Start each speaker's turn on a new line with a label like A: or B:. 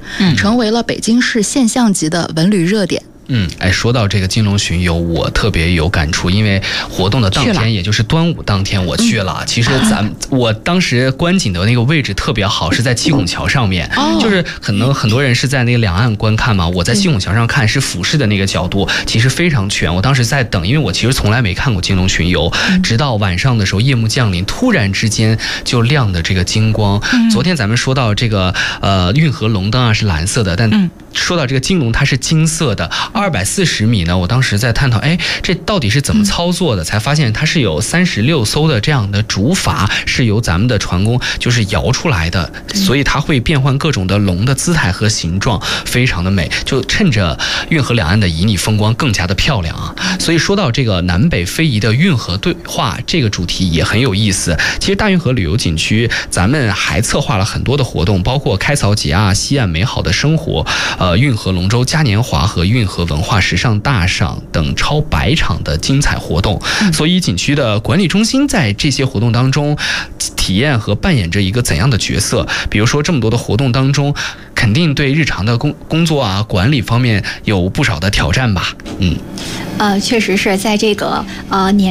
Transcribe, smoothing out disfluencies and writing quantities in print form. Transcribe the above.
A: 成为了北京市现象级的文旅热点。
B: 说到这个金龙巡游，我特别有感触，因为活动的当天，也就是端午当天，我去了。其实我当时观景的那个位置特别好，是在七孔桥上面，就是很多人是在那个两岸观看嘛，我在七孔桥上看是俯视的那个角度，其实非常全。我当时在等，因为我其实从来没看过金龙巡游，直到晚上的时候夜幕降临，突然之间就亮的这个金光。昨天咱们说到这个运河龙灯啊是蓝色的，但说到这个金龙它是金色的。240米呢，我当时在探讨，这到底是怎么操作的？才发现它是有36艘的这样的竹筏，是由咱们的船工就是摇出来的，所以它会变换各种的龙的姿态和形状，非常的美，就趁着运河两岸的旖旎风光更加的漂亮啊。所以说到这个南北非遗的运河对话这个主题也很有意思。其实大运河旅游景区咱们还策划了很多的活动，包括开槽节啊、西岸美好的生活、运河龙舟嘉年华和运河文化时尚大赏等超100场的精彩活动。所以景区的管理中心在这些活动当中体验和扮演着一个怎样的角色？比如说这么多的活动当中，肯定对日常的工作啊管理方面有不少的挑战吧。
C: 确实是在这个年